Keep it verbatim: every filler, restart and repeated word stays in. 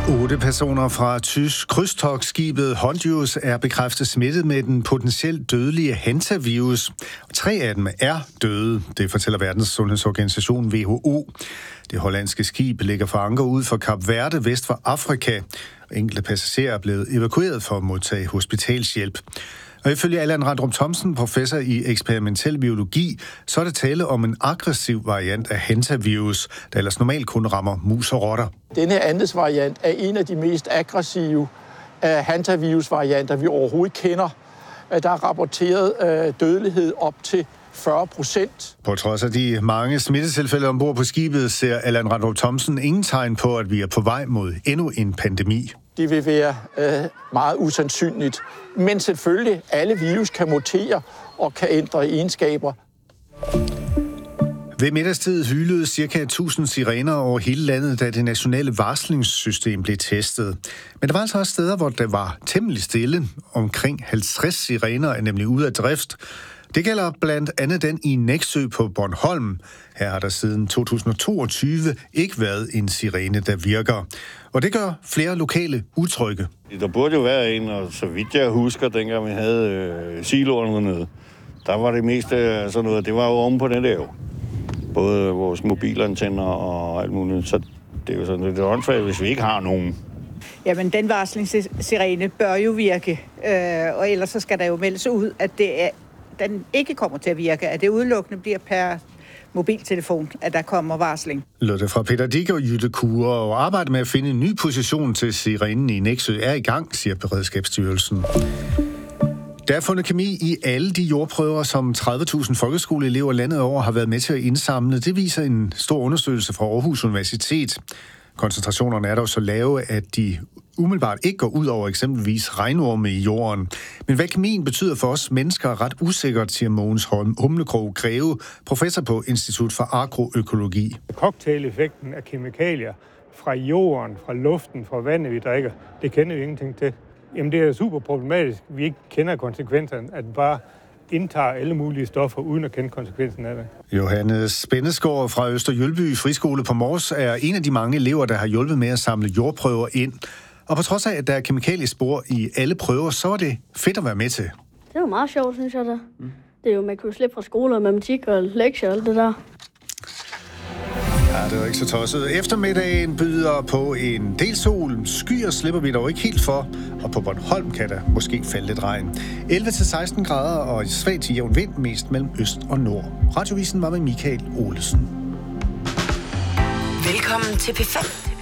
Otte personer fra tysk krydstogtskibet Hondius er bekræftet smittet med den potentielt dødelige hantavirus. Tre af dem er døde, det fortæller Verdens Sundhedsorganisation W H O. Det hollandske skib ligger for anker ud for Kap Verde vest for Afrika. Enkelte passagerer er blevet evakueret for at modtage hospitalshjælp. Og ifølge Allan Randrup Thomsen, professor i eksperimentel biologi, så er det tale om en aggressiv variant af hantavirus, der ellers normalt kun rammer mus og rotter. Denne Andes-variant er en af de mest aggressive hantavirus-varianter, vi overhovedet kender. Der er rapporteret dødelighed op til fyrre procent. På trods af de mange smittetilfælde ombord på skibet, ser Allan Randrup Thomsen ingen tegn på, at vi er på vej mod endnu en pandemi. Det vil være øh, meget usandsynligt. Men selvfølgelig, alle virus kan mutere og kan ændre egenskaber. Ved middagstid hylede ca. tusind sirener over hele landet, da det nationale varslingssystem blev testet. Men der var altså også steder, hvor der var temmelig stille. Omkring halvtreds sirener er nemlig ude af drift. Det gælder blandt andet den i Nexø på Bornholm. Her har der siden to tusind og toogtyve ikke været en sirene, der virker. Og det gør flere lokale utrygge. Der burde jo være en, og så vidt jeg husker, dengang vi havde øh, siloerne dernede, der var det meste af sådan noget, det var jo oven på den der jo. Både vores mobilantenner og alt muligt, så det er jo sådan lidt åndssvagt, hvis vi ikke har nogen. Jamen, den varslingssirene bør jo virke, øh, og ellers så skal der jo meldes ud, at det er, den ikke kommer til at virke, at det udelukkende bliver per mobiltelefon, at der kommer varsling. Lød det fra Peter Dick og Jytte Kure, og arbejdet med at finde en ny position til sirenen i Nexø er i gang, siger Beredskabsstyrelsen. Der er fundet kemi i alle de jordprøver, som tredive tusind folkeskoleelever landet over har været med til at indsamle. Det viser en stor undersøgelse fra Aarhus Universitet. Koncentrationerne er dog så lave, at de umiddelbart ikke går ud over eksempelvis regnorme i jorden. Men hvad kemien betyder for os mennesker er ret usikkert, siger Mogens Humlekrog Greve, professor på Institut for Agroøkologi. Cocktaileffekten af kemikalier fra jorden, fra luften, fra vandet, vi drikker, det kender vi ingenting til. Jamen det er super problematisk, vi ikke kender konsekvenserne, at vi bare indtager alle mulige stoffer, uden at kende konsekvensen af det. Johannes Spændesgaard fra Østerjølby Friskole på Mors er en af de mange elever, der har hjulpet med at samle jordprøver ind. Og på trods af, at der er kemikaliespor i alle prøver, så er det fedt at være med til. Det er jo meget sjovt, synes jeg da. Mm. Det er jo, man kan jo slippe fra skole og matematik og lektier og alt det der. Ja, det var ikke så tosset. Eftermiddagen byder på en del sol. Skyer slipper vi dog ikke helt for, og på Bornholm kan der måske falde lidt regn. elleve til seksten grader og svag til jævn vind, mest mellem øst og nord. Radiovisen var med Michael Olesen. Velkommen til P fem.